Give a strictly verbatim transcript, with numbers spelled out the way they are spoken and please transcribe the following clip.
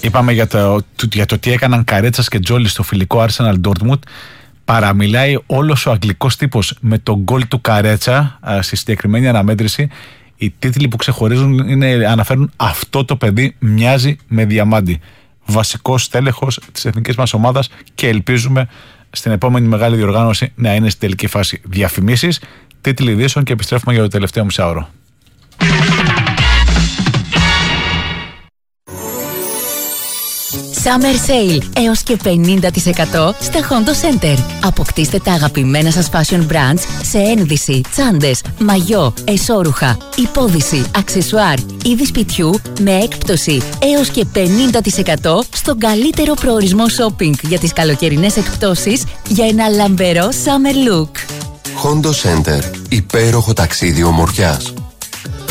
Είπαμε για το, για το τι έκαναν Καρέτσας και Τζόλι στο φιλικό Arsenal Dortmund. Παραμιλάει όλος ο αγγλικός τύπος με τον γκολ του Καρέτσα στη συγκεκριμένη αναμέτρηση. Οι τίτλοι που ξεχωρίζουν είναι, αναφέρουν αυτό το παιδί μοιάζει με διαμάντι. Βασικός τέλεχος της εθνικής μας ομάδας και ελπίζουμε στην επόμενη μεγάλη διοργάνωση να είναι στη τελική φάση. Διαφημίσεις, τίτλοι ειδήσεων και επιστρέφουμε για το τελευταίο μισάωρο. Summer Sale έως και πενήντα τοις εκατό στα Hondo Center. Αποκτήστε τα αγαπημένα σας fashion brands σε ένδυση, τσάντες, μαγιό, εσώρουχα, υπόδυση, αξεσουάρ, είδη σπιτιού με έκπτωση έως και πενήντα τοις εκατό στον καλύτερο προορισμό shopping για τις καλοκαιρινές εκπτώσεις για ένα λαμπερό summer look. Hondo Center. Υπέροχο ταξίδι ομορφιάς.